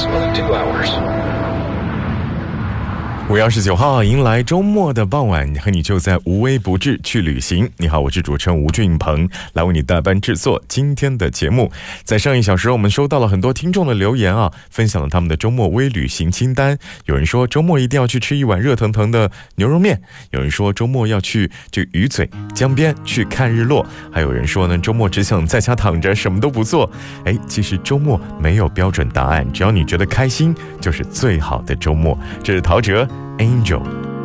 approximately 2 hours。 5月29号，迎来周末的傍晚，和你就在无微不至去旅行。你好，我是主持人吴俊鹏，来为你代班制作今天的节目。在上一小时，我们收到了很多听众的留言啊，分享了他们的周末微旅行清单。有人说周末一定要去吃一碗热腾腾的牛肉面，有人说周末要去这个鱼嘴江边去看日落，还有人说呢，周末只想在家躺着什么都不做。其实周末没有标准答案，只要你觉得开心，就是最好的周末。这是陶喆 Angel。